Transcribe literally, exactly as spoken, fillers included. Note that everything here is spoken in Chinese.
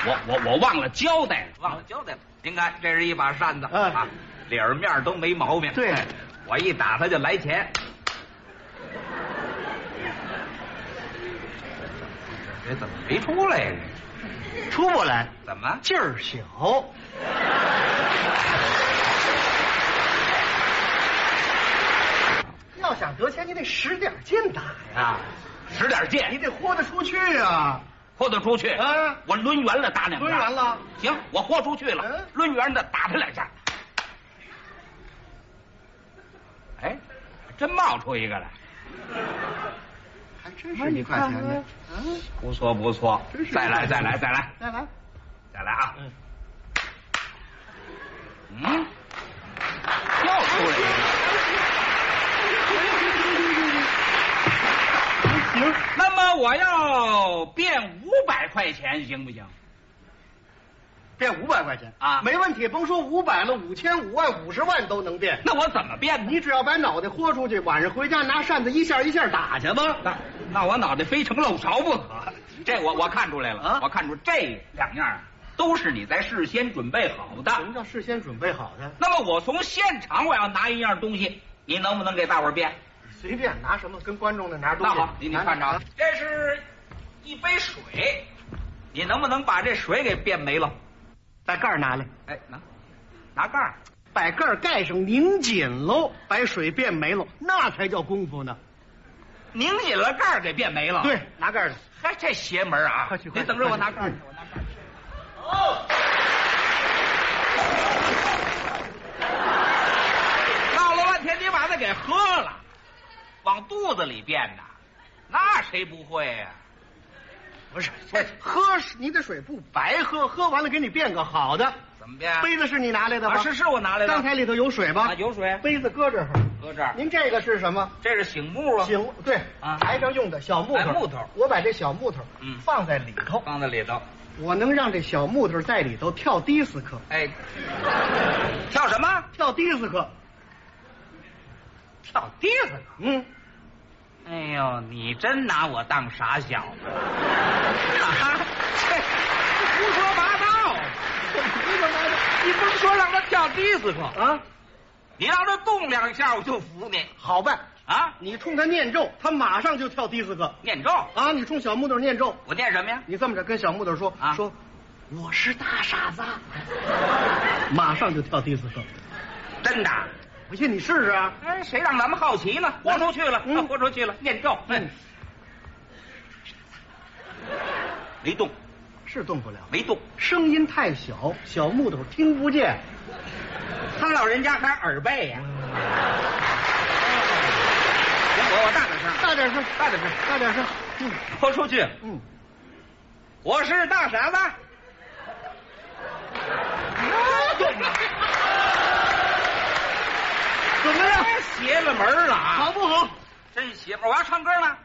我我我忘了交代了， 忘了交代了。您看，这是一把扇子、 嗯、 啊，里儿面都没毛病。 对， 我一打它就来钱。这怎么没出来呀？ 出不来， 怎么劲儿小？要想得钱，你得使点劲打呀， 使点劲， 你得豁得出去啊， 豁得出去。 啊， 我抡圆了打两下。 抡圆了， 行，我豁出去了， 嗯、 抡圆的打他两下。哎，真冒出一个来。 还真是一块钱呢， 嗯，不错不错，再来再来再来再来再来啊！嗯，嗯，又出来一个。 行， 那么我要变五百块钱，行不行？ 变五百块钱啊， 没问题，甭说五百了，五千、五万、五十万都能变。 那我怎么变呢？ 你只要把脑袋豁出去，晚上回家拿扇子一下一下打去吧。 那那我脑袋非成漏勺不可。这我我看出来了啊，我看出这两样都是你在事先准备好的。 什么叫事先准备好的？ 那么我从现场我要拿一样东西，你能不能给大伙儿变？ 随便拿什么，跟观众那拿东西。 那好，你你看着，这是一杯水，你能不能把这水给变没了？ 把盖儿拿来， 哎，拿拿盖儿， 把盖儿盖上，拧紧喽，把水变没了，那才叫功夫呢。 拧紧了盖儿给变没了。 对，拿盖儿的。 嗨，这邪门啊！ 快去， 你等着我拿盖儿去，我拿盖儿去。哦，闹了半天，你把它给喝了，往肚子里变呐，那谁不会呀、啊？ 不是，这喝你的水不白喝，喝完了给你变个好的。 怎么变？ 杯子是你拿来的吗？ 啊，是是我拿来的。 刚才里头有水吧？ 啊，有水。 杯子搁这儿， 搁这儿。 您这个是什么？ 这是醒木啊。 醒对啊， 台上用的小木头。 木头。 我把这小木头嗯放在里头， 放在里头， 我能让这小木头在里头跳迪斯科。 哎，跳什么？ 跳迪斯科。 跳迪斯科。 嗯。 哎呦，你真拿我当傻小子！啊，这胡说八道！ 胡说八道！ 你甭说让他跳迪斯科啊， 你让他动两下，我就服你。 好办啊！ 你冲他念咒，他马上就跳迪斯科。 念咒啊！你冲小木头念咒， 我念什么呀？ 你这么着跟小木头说啊， 说我是大傻子，马上就跳迪斯科。 真的？ 不信你试试啊！ 哎，谁让咱们好奇呢？豁出去了，嗯，豁出去了，念咒，嗯，没动， 是动不了， 没动， 声音太小，小木头听不见。 他老人家还耳背呀、啊。行，我我大点声， 大点声， 大点声， 大点声。嗯， 豁出去。 嗯， 我是大傻子。动了。 怎么样？ 邪了门了啊！ 好不好？ 真邪门！我要唱歌呢。